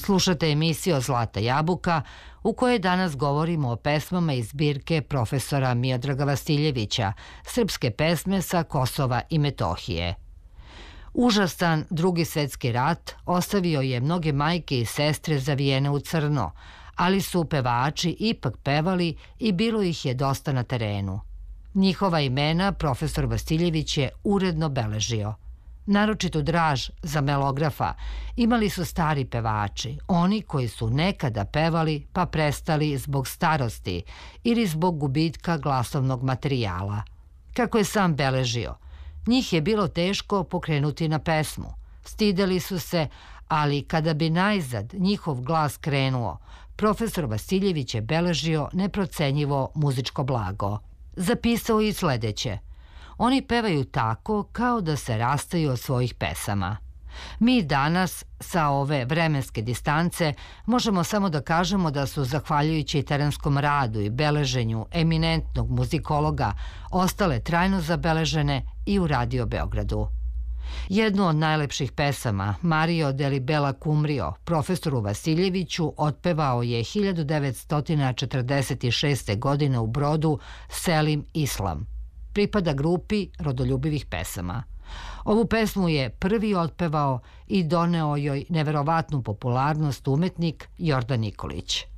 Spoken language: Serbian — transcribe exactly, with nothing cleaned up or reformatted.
Slušate emisiju Zlata jabuka u kojoj danas govorimo o pesmama iz zbirke profesora Miodraga Vasiljevića, srpske pesme sa Kosova i Metohije. Užasan Drugi svetski rat ostavio je mnoge majke i sestre zavijene u crno, ali su pevači ipak pevali i bilo ih je dosta na terenu. Njihova imena profesor Vasiljević je uredno beležio. Naročitu draž za melografa imali su stari pevači, oni koji su nekada pevali pa prestali zbog starosti ili zbog gubitka glasovnog materijala. Kako je sam beležio, njih je bilo teško pokrenuti na pesmu. Stideli su se, ali kada bi najzad njihov glas krenuo, profesor Vasiljević je beležio neprocenjivo muzičko blago. Zapisao i sledeće: oni pevaju tako kao da se rastaju od svojih pesama. Mi danas, sa ove vremenske distance, možemo samo da kažemo da su, zahvaljujući terenskom radu i beleženju eminentnog muzikologa, ostale trajno zabeležene i u Radio Beogradu. Jednu od najlepših pesama, Mario deli Bela Cumrio, profesoru Vasiljeviću otpevao je hiljadu devetsto četrdeset šeste. godine u Brodu Selim Islam. Pripada grupi rodoljubivih pesama. Ovu pesmu je prvi otpevao i doneo joj neverovatnu popularnost umetnik Jordan Nikolić.